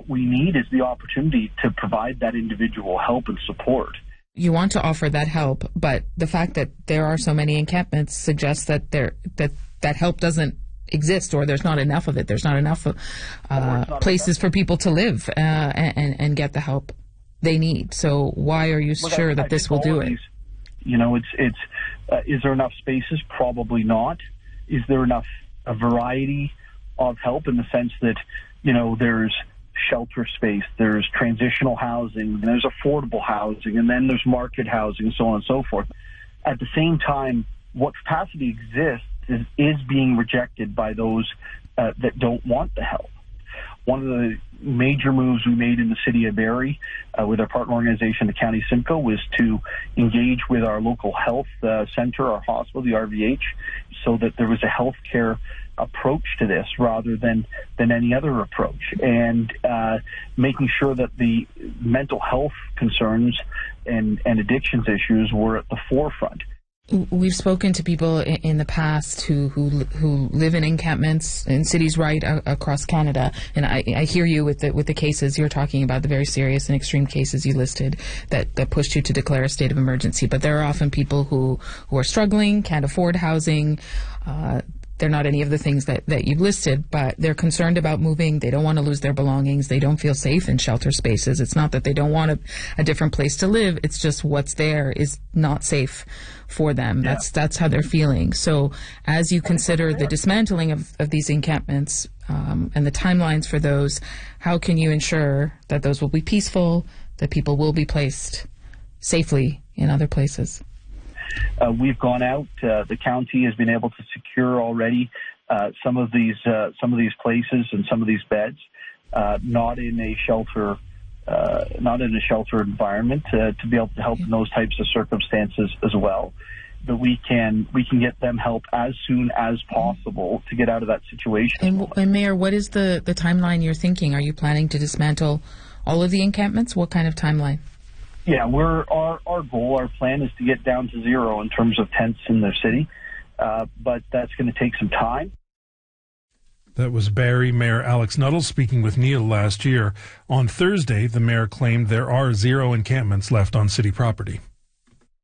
we need is the opportunity to provide that individual help and support. You want to offer that help, but the fact that there are so many encampments suggests that that help doesn't exist, or there's not enough of it. There's not enough places for people to live and get the help they need. So why are you sure that this will do it? You know, it's is there enough spaces? Probably not. Is there enough a variety of help in the sense that, you know, there's shelter space, there's transitional housing, there's affordable housing, and then there's market housing, and so on and so forth. At the same time, what capacity exists is being rejected by those that don't want the help. One of the major moves we made in the city of Barrie with our partner organization, the County Simcoe, was to engage with our local health center, our hospital, the RVH, so that there was a healthcare approach to this rather than any other approach, and making sure that the mental health concerns and addictions issues were at the forefront. We've spoken to people in the past who live in encampments in cities right across Canada, and I hear you with the cases you're talking about, the very serious and extreme cases you listed that pushed you to declare a state of emergency. But there are often people who are struggling, can't afford housing. They're not any of the things that you've listed, but they're concerned about moving. They don't want to lose their belongings. They don't feel safe in shelter spaces. It's not that they don't want a different place to live. It's just what's there is not safe for them. Yeah. That's how they're feeling. So as you consider the dismantling of these encampments and the timelines for those, how can you ensure that those will be peaceful, that people will be placed safely in other places? We've gone out. The county has been able to secure already some of these places and some of these beds, not in a shelter environment, to be able to help in those types of circumstances as well. But we can get them help as soon as possible to get out of that situation. And Mayor, what is the timeline you're thinking? Are you planning to dismantle all of the encampments? What kind of timeline? Yeah, our goal, our plan is to get down to zero in terms of tents in the city, but that's going to take some time. That was Barrie Mayor Alex Nuttall speaking with Neil last year. On Thursday, the mayor claimed there are 0 encampments left on city property.